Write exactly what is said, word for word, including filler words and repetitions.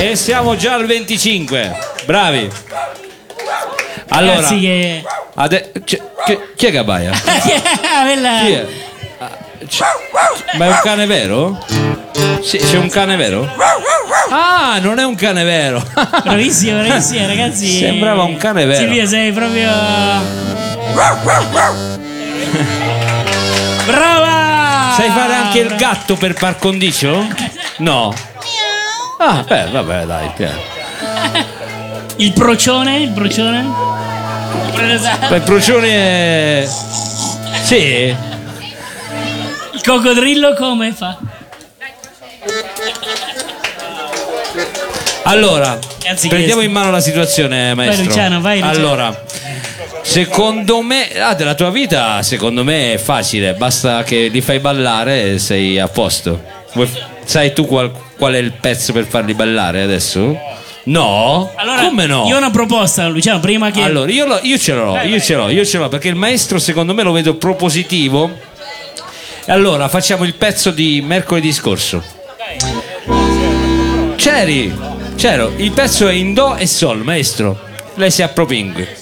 E siamo già al venticinque. Bravi. Allora, Ragazzi che... ade- c- chi, chi è che abbaia? Quella... Chi è? Ah, c- ma è un cane vero? Sì, c'è un cane vero? Ah, non è un cane vero. Bravissimo, bravissimo, ragazzi. Sembrava un cane vero. Silvia, sei proprio... Brava! Sai fare anche il gatto per par condicio? No. Ah, beh, vabbè, dai, piano. Il procione, il procione? Il procione è... Sì. Il coccodrillo come fa? Allora, Ragazzi, prendiamo che- in mano la situazione, maestro. Vai, Luciano, vai, Luciano. Allora, secondo me, ah, della tua vita, secondo me è facile. Basta che li fai ballare e sei a posto. Vuoi- Sai tu qual, qual è il pezzo per farli ballare adesso? No? Allora, Come no? io ho una proposta, Luciano, prima che... Allora, io, lo- io ce l'ho, io ce l'ho, io ce l'ho, perché il maestro secondo me lo vedo propositivo. E allora facciamo il pezzo di mercoledì scorso. C'eri, c'ero, il pezzo è in do e sol, maestro. Lei si appropingue.